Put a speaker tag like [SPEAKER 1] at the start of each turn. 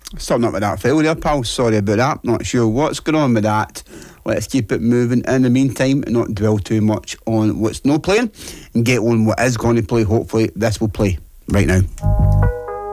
[SPEAKER 1] Something up with that file there, pal. Sorry about that. Not sure what's going on with that. Let's keep it moving in the meantime and not dwell too much on what's not playing and get on what is going to play. Hopefully this will play right now.